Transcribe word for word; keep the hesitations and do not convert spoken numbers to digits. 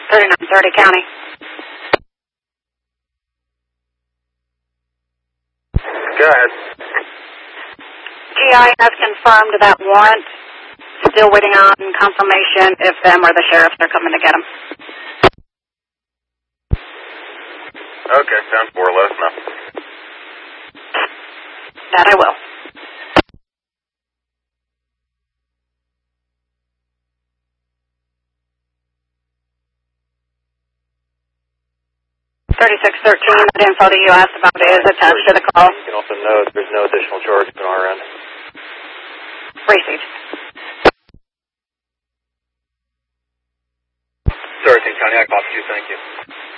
thirty-nine thirty County. Go ahead. G I has confirmed that warrant. Still waiting on confirmation if them or the sheriffs are coming to get them. Okay, sounds four. Let us know. That I will. thirty-six thirteen, the info that you asked about is attached to the call. You can also note there's no additional charges on our end. Received. Sorry, King County, I caught you. Thank you.